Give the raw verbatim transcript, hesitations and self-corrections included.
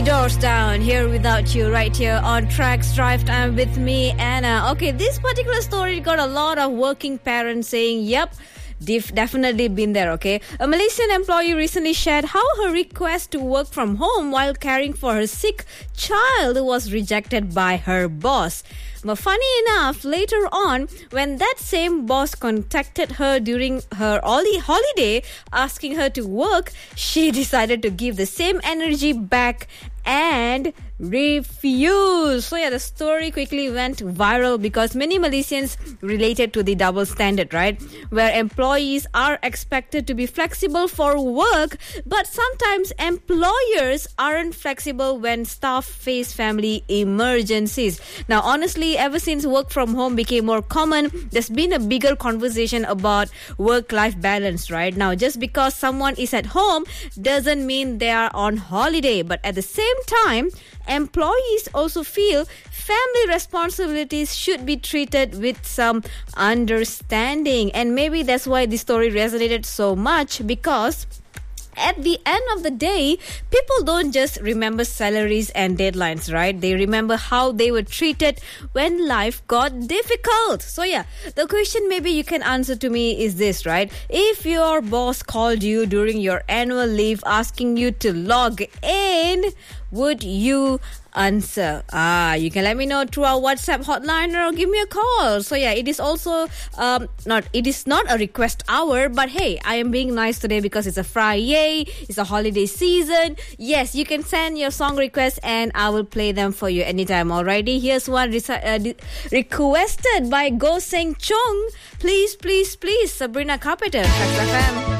Doors down, here without you, right here on Tracks Drive Time with me, Anna. Okay, this particular story got a lot of working parents saying, yep, they've definitely been there, okay? A Malaysian employee recently shared how her request to work from home while caring for her sick child was rejected by her boss. But funny enough, later on, when that same boss contacted her during her holiday asking her to work, she decided to give the same energy back and refused. So yeah, the story quickly went viral because many Malaysians related to the double standard, right? Where employees are expected to be flexible for work, but sometimes employers aren't flexible when staff face family emergencies. Now, honestly, ever since work from home became more common, there's been a bigger conversation about work-life balance, right? Now, just because someone is at home doesn't mean they are on holiday, but at the same time, employees also feel family responsibilities should be treated with some understanding. And maybe that's why this story resonated so much, because at the end of the day, people don't just remember salaries and deadlines, right? They remember how they were treated when life got difficult. So yeah, the question maybe you can answer to me is this, right? If your boss called you during your annual leave asking you to log in, would you answer? Ah, you can let me know through our WhatsApp hotline or give me a call. So yeah, it is also um not it is not a request hour, but hey, I am being nice today because it's a Friday, it's a holiday season. Yes, you can send your song requests and I will play them for you anytime. Alrighty, here's one resi- uh, de- requested by Go Seng Chong. Please, please, please, Sabrina Carpenter, Tracks F M.